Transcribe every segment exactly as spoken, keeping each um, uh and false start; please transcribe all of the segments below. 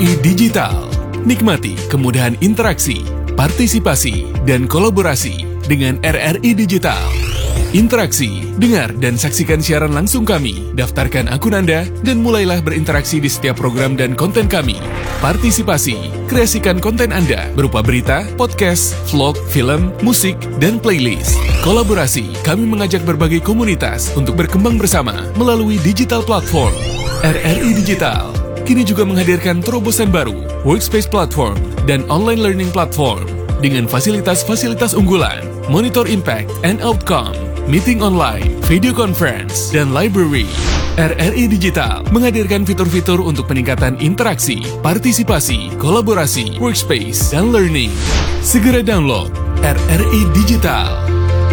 I Digital. Nikmati kemudahan interaksi, partisipasi, dan kolaborasi dengan R R I Digital. Interaksi, dengar dan saksikan siaran langsung kami, daftarkan akun Anda, dan mulailah berinteraksi di setiap program dan konten kami. Partisipasi, kreasikan konten Anda berupa berita, podcast, vlog, film, musik, dan playlist. Kolaborasi, kami mengajak berbagai komunitas untuk berkembang bersama melalui digital platform. R R I Digital kini juga menghadirkan terobosan baru, workspace platform, dan online learning platform dengan fasilitas-fasilitas unggulan, monitor impact and outcome, meeting online, video conference, dan library. R R I Digital menghadirkan fitur-fitur untuk peningkatan interaksi, partisipasi, kolaborasi, workspace, dan learning. Segera download R R I Digital.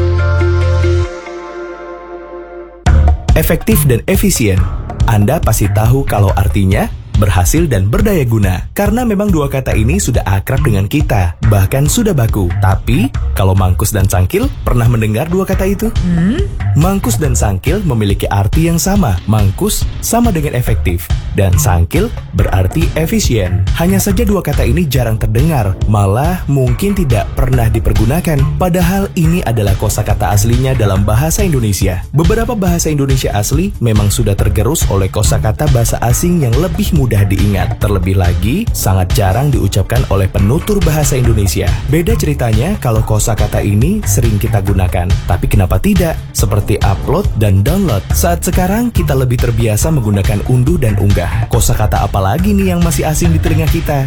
Efektif dan efisien. Anda pasti tahu kalau artinya berhasil dan berdaya guna. Karena memang dua kata ini sudah akrab dengan kita, bahkan sudah baku. Tapi, kalau mangkus dan sangkil, pernah mendengar dua kata itu? Hmm? Mangkus dan sangkil memiliki arti yang sama. Mangkus sama dengan efektif, dan sangkil berarti efisien. Hanya saja dua kata ini jarang terdengar, malah mungkin tidak pernah dipergunakan. Padahal ini adalah kosakata aslinya dalam bahasa Indonesia. Beberapa bahasa Indonesia asli memang sudah tergerus oleh kosakata bahasa asing yang lebih mudah mudah diingat. Terlebih lagi, sangat jarang diucapkan oleh penutur bahasa Indonesia. Beda ceritanya kalau kosakata ini sering kita gunakan. Tapi kenapa tidak? Seperti upload dan download. Saat sekarang kita lebih terbiasa menggunakan unduh dan unggah. Kosakata apa lagi nih yang masih asing di telinga kita?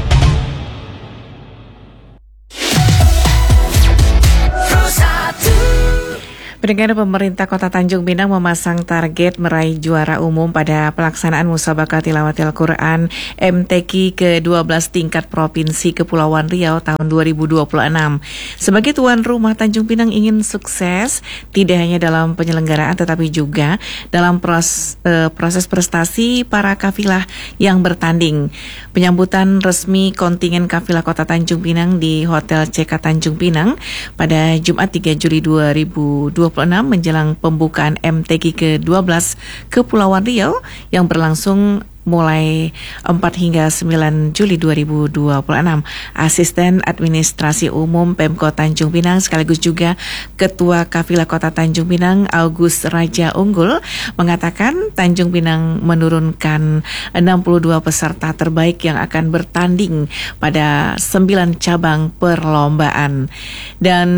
Pendengar, pemerintah Kota Tanjung Pinang memasang target meraih juara umum pada pelaksanaan Musabaqah Tilawatil Quran M T Q ke dua belas tingkat Provinsi Kepulauan Riau tahun dua ribu dua puluh enam. Sebagai tuan rumah, Tanjung Pinang ingin sukses tidak hanya dalam penyelenggaraan tetapi juga dalam pros, eh, proses prestasi para kafilah yang bertanding. Penyambutan resmi kontingen kafilah Kota Tanjung Pinang di Hotel C K Tanjung Pinang pada Jumat tiga Juli dua ribu dua puluh enam menjelang pembukaan M T Q ke dua belas Kepulauan Riau yang berlangsung mulai empat hingga sembilan Juli dua ribu dua puluh enam. Asisten Administrasi Umum Pemkot Tanjung Pinang sekaligus juga Ketua Kafilah Kota Tanjung Pinang August Raja Unggul mengatakan Tanjung Pinang menurunkan enam puluh dua peserta terbaik yang akan bertanding pada sembilan cabang perlombaan. Dan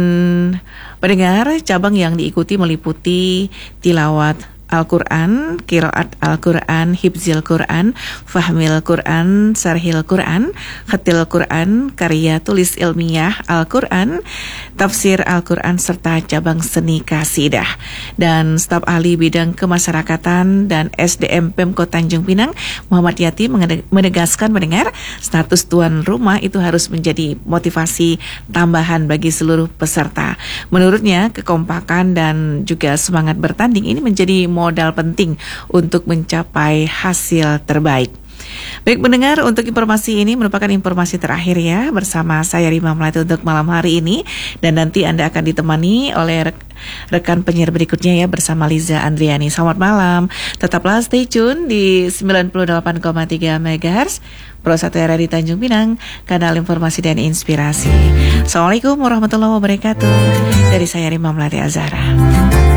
pendengar, cabang yang diikuti meliputi tilawat Al-Quran, Qiraat Al-Quran, Hifzil Quran, Fahmil Quran, Sarhil Quran, Khatil Quran, Karya Tulis Ilmiah Al-Quran, Tafsir Al-Quran, serta cabang seni kasidah. Dan staf ahli bidang kemasyarakatan dan S D M Pemkot Tanjung Pinang, Muhammad Yati, menegaskan mendengar status tuan rumah itu harus menjadi motivasi tambahan bagi seluruh peserta. Menurutnya, kekompakan dan juga semangat bertanding ini menjadi modal penting untuk mencapai hasil terbaik. Baik pendengar, untuk informasi ini merupakan informasi terakhir ya bersama saya Rima Melati untuk malam hari ini, dan nanti Anda akan ditemani oleh rek- rekan penyiar berikutnya ya bersama Liza Andriani. Selamat malam, tetaplah stay tune di sembilan puluh delapan koma tiga megahertz Pro satu R R I Tanjung Pinang, kanal informasi dan inspirasi. Assalamualaikum warahmatullahi wabarakatuh. Dari saya Rima Melati Azhara.